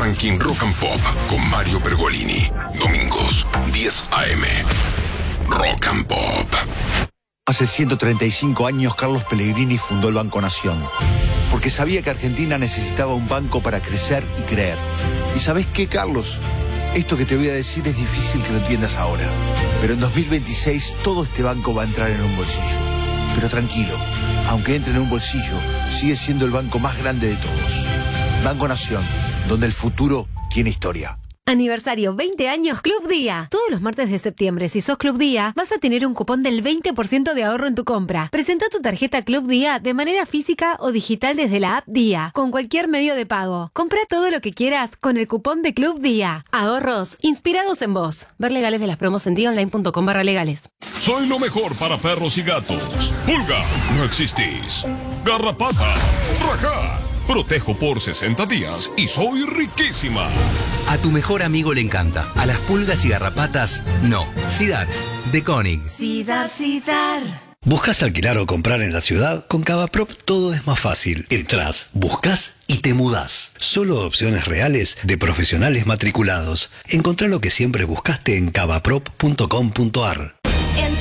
Ranking Rock and Pop con Mario Pergolini. Domingos, 10 a.m. Rock and Pop. Hace 135 años Carlos Pellegrini fundó el Banco Nación, porque sabía que Argentina necesitaba un banco para crecer y creer. ¿Y sabés qué, Carlos? Esto que te voy a decir es difícil que lo entiendas ahora, pero en 2026 todo este banco va a entrar en un bolsillo. Pero tranquilo, aunque entre en un bolsillo, sigue siendo el banco más grande de todos. Banco Nación, donde el futuro tiene historia. Aniversario 20 años Club Día. Todos los martes de septiembre, si sos Club Día, vas a tener un cupón del 20% de ahorro en tu compra. Presenta tu tarjeta Club Día de manera física o digital desde la app Día, con cualquier medio de pago. Compra todo lo que quieras con el cupón de Club Día. Ahorros inspirados en vos. Ver legales de las promos en diaonline.com/legales. Soy lo mejor para perros y gatos. Pulga, no existís. Garrapata, rajá. Protejo por 60 días y soy riquísima. A tu mejor amigo le encanta. A las pulgas y garrapatas, no. Sidar, de Koenig. Sidar, Sidar. ¿Buscas alquilar o comprar en la ciudad? Con Cavaprop todo es más fácil. Entrás, buscas y te mudás. Solo opciones reales de profesionales matriculados. Encontrá lo que siempre buscaste en cavaprop.com.ar.